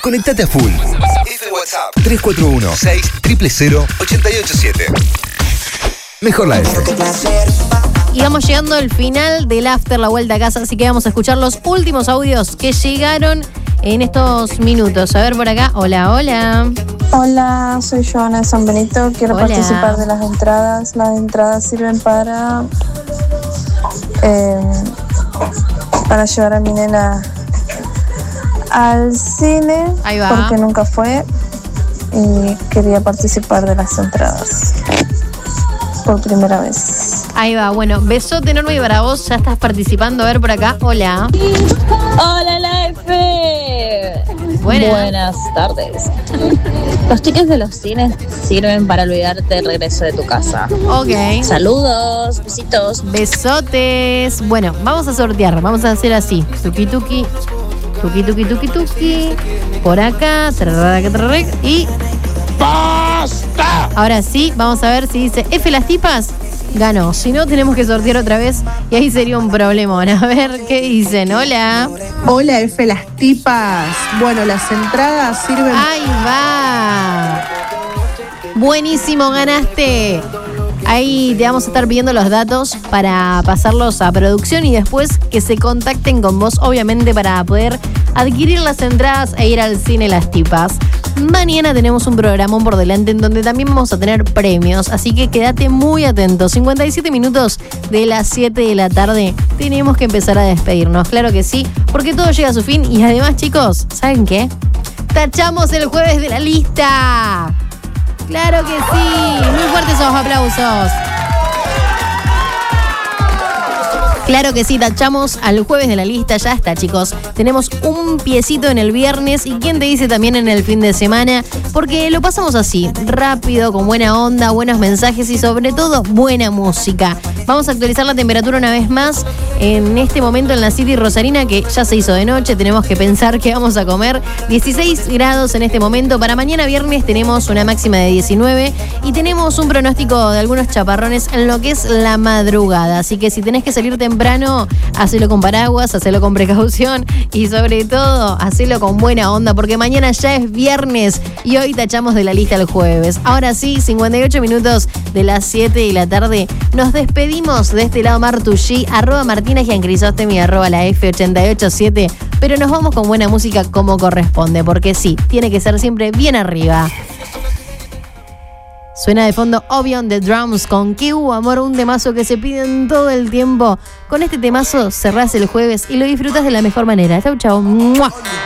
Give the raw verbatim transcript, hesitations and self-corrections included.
Conectate a full. Este WhatsApp tres cuatro uno, seis cero cero cero, ocho ocho siete. Mejor la F. Y vamos llegando al final del After, la vuelta a casa, así que vamos a escuchar los últimos audios que llegaron en estos minutos. A ver por acá. Hola, hola. Hola, soy Joana de San Benito. Quiero Hola. participar de las entradas. Las entradas sirven para eh, para llevar a mi nena al cine. Ahí va. Porque nunca fue y quería participar de las entradas por primera vez. Ahí va, bueno, besote enorme y para vos, ya estás participando. A ver por acá. Hola. Hola, la F. Buenas. Buenas tardes. Los tickets de los cines sirven para olvidarte del regreso de tu casa. Ok. Saludos, besitos. Besotes. Bueno, vamos a sortear. Vamos a hacer así. Tuki tuki. Tuki tuki tuki tuki. Por acá. Trarrac, trarrac, y. ¡Basta! Ahora sí, vamos a ver si dice F las tipas. Ganó. Si no, tenemos que sortear otra vez y ahí sería un problemón. A ver qué dicen. Hola. Hola, F las tipas. Bueno, las entradas sirven. Ahí va. Buenísimo, ganaste. Ahí te vamos a estar pidiendo los datos para pasarlos a producción y después que se contacten con vos, obviamente, para poder adquirir las entradas e ir al cine las tipas. Mañana tenemos un programón por delante en donde también vamos a tener premios, así que quédate muy atento. cincuenta y siete minutos de las siete de la tarde. Tenemos que empezar a despedirnos, claro que sí, porque todo llega a su fin y además, chicos, ¿saben qué? Tachamos el jueves de la lista. ¡Claro que sí! Muy fuertes esos aplausos. Claro que sí, tachamos al jueves de la lista, ya está, chicos. Tenemos un piecito en el viernes y quién te dice también en el fin de semana, porque lo pasamos así, rápido, con buena onda, buenos mensajes y sobre todo buena música. Vamos a actualizar la temperatura una vez más en este momento en la City Rosarina, que ya se hizo de noche, tenemos que pensar qué vamos a comer. dieciséis grados en este momento. Para mañana viernes tenemos una máxima de diecinueve y tenemos un pronóstico de algunos chaparrones en lo que es la madrugada. Así que si tenés que salir temprano, hacelo con paraguas, hacelo con precaución y sobre todo, hacelo con buena onda, porque mañana ya es viernes y hoy tachamos de la lista el jueves. Ahora sí, cincuenta y ocho minutos de las siete de la tarde. Nos despedimos de este lado Martucci, arroba Martina Giancrisostemi, arroba la F ochenta y ocho siete, pero nos vamos con buena música como corresponde, porque sí, tiene que ser siempre bien arriba. Suena de fondo Obion the Drums con Que Hubo Amor, un temazo que se piden todo el tiempo. Con este temazo cerrás el jueves y lo disfrutas de la mejor manera. Chau, chau. ¡Mua!